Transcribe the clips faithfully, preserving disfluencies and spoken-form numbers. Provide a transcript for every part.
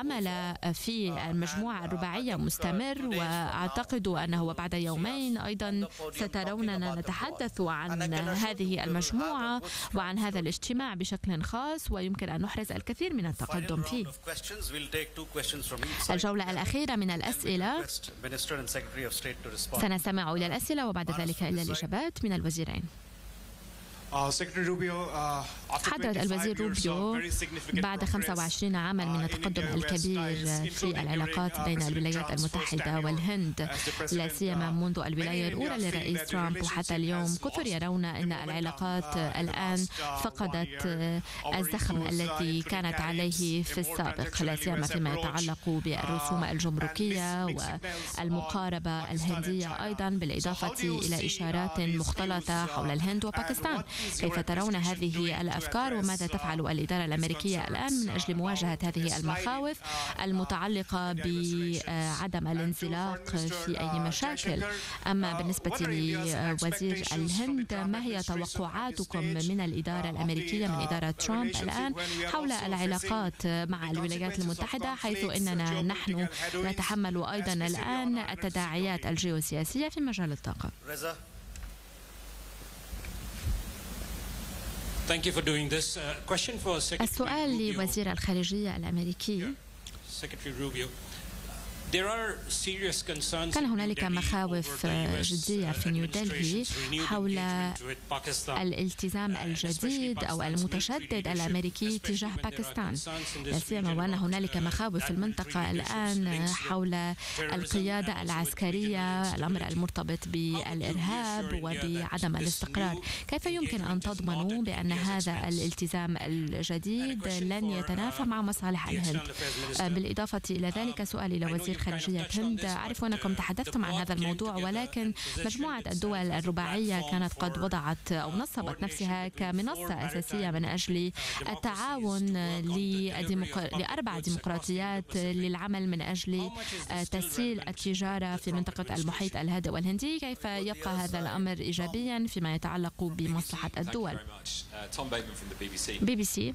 العمل في المجموعة الرباعية مستمر، وأعتقد أنه بعد يومين أيضا ستروننا نتحدث عن هذه المجموعة وعن هذا الاجتماع بشكل خاص، ويمكن أن نحرز الكثير من التقدم فيه. الجولة الأخيرة من الأسئلة سنستمع إلى الأسئلة وبعد ذلك إلى الإجابات من الوزيرين. حضرة الوزير روبيو، بعد خمسة وعشرين عاما من التقدم الكبير في العلاقات بين الولايات المتحدة والهند، لا سيما منذ الولاية الأولى للرئيس ترامب وحتى اليوم، كثر يرون أن العلاقات الآن فقدت الزخم الذي كانت عليه في السابق، لا سيما فيما يتعلق بالرسوم الجمركية والمقاربة الهندية أيضا، بالإضافة إلى إشارات مختلطة حول الهند وباكستان. كيف ترون هذه الأفكار وماذا تفعل الإدارة الأمريكية الآن من أجل مواجهة هذه المخاوف المتعلقة بعدم الانزلاق في أي مشاكل؟ أما بالنسبة لوزير الهند، ما هي توقعاتكم من الإدارة الأمريكية من إدارة ترامب الآن حول العلاقات مع الولايات المتحدة، حيث أننا نحن نتحمل أيضا الآن التداعيات الجيوسياسية في مجال الطاقة؟ السؤال لوزير الخارجية الأمريكي. كان هنالك مخاوف جدية في نيودلهي حول الالتزام الجديد أو المتشدد الأمريكي تجاه باكستان، لا سيما وأن هنالك مخاوف في المنطقة الآن حول القيادة العسكرية، الأمر المرتبط بالإرهاب وبعدم الاستقرار. كيف يمكن أن تضمنوا بأن هذا الالتزام الجديد لن يتنافى مع مصالح الهند؟ بالإضافة إلى ذلك سؤالي لوزير خارجية هند، أعرف أنكم تحدثتم عن هذا الموضوع، ولكن مجموعة الدول الرباعية كانت قد وضعت أو نصبت نفسها كمنصة أساسية من أجل التعاون لأربع ديمقراطيات للعمل من أجل تسهيل التجارة في منطقة المحيط الهادئ والهندي. كيف يبقى هذا الأمر إيجابيا فيما يتعلق بمصلحة الدول؟ بي بي سي.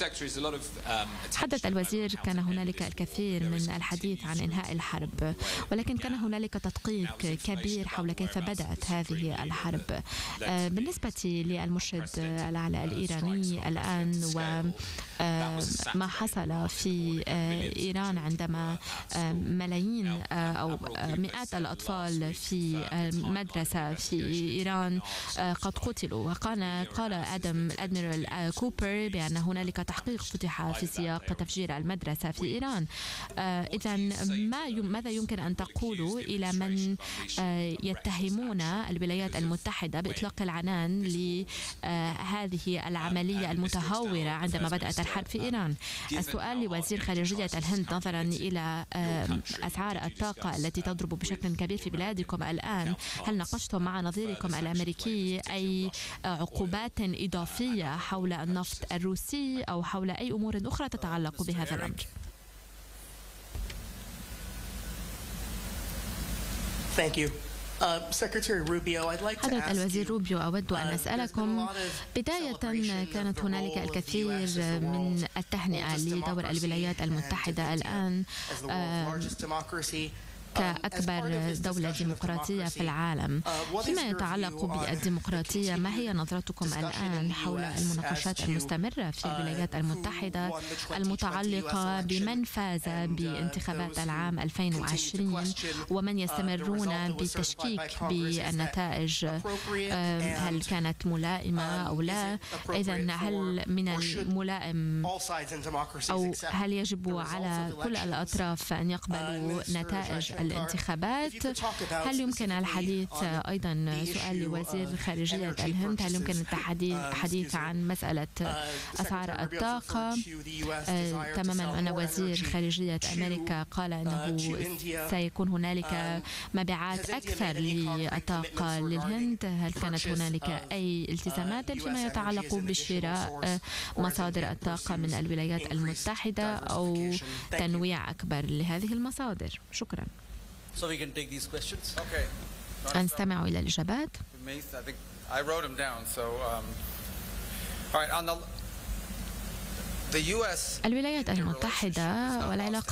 حدث الوزير كان هنالك الكثير من الحديث عن إنهاء الحرب، ولكن كان هنالك تدقيق كبير حول كيف بدأت هذه الحرب. بالنسبة للمرشد الأعلى الإيراني الآن وما حصل في إيران عندما ملايين أو مئات الأطفال في مدرسة في إيران قد قتلوا، وقال قال آدم الأدميرال كوبر بأن هنالك تحقيق فتح في سياق تفجير المدرسة في إيران. إذا ما ماذا يمكن أن تقولوا إلى من يتهمون الولايات المتحدة بإطلاق العنان لهذه العملية المتهورة عندما بدأت الحرب في إيران؟ السؤال لوزير خارجية الهند، نظرا إلى أسعار الطاقة التي تضرب بشكل كبير في بلادكم الآن، هل ناقشتم مع نظيركم الأمريكي أي عقوبات إضافية حول النفط الروسي أو حول أي أمور أخرى تتعلق بهذا الأمر؟ Thank you. Uh, Secretary Rubio, I'd like to حضرة ask الوزير you, روبيو، أود أن uh, أسألكم، there's been a lot of بداية celebration كانت of the هنالك role of the الكثير U S as the من world's التهنئة oldest لدور democracy الولايات and المتحدة to- الآن as the world's آه، largest democracy. كأكبر دولة ديمقراطية في العالم. فيما يتعلق بالديمقراطية، ما هي نظرتكم الآن حول المناقشات المستمرة في الولايات المتحدة المتعلقة بمن فاز بانتخابات العام ألفين وعشرين ومن يستمرون بالتشكيك بالنتائج، هل كانت ملائمة أو لا؟ إذن هل من الملائم أو هل يجب على كل الأطراف أن يقبلوا نتائج الانتخابات؟ هل يمكن الحديث أيضا، سؤال لوزير خارجية الهند، هل يمكن الحديث عن مسألة أسعار الطاقة؟ آه، تماما أن وزير خارجية أمريكا قال أنه سيكون هنالك مبيعات أكثر للطاقة للهند. هل كانت هنالك أي التزامات فيما يتعلق بشراء مصادر الطاقة من الولايات المتحدة أو تنويع أكبر لهذه المصادر؟ شكرا. So we can take these questions. Okay. أنستمع إلى الإجابات. I think I wrote them down. So, um, all right. On the the U S الولايات المتحدة والعلاقات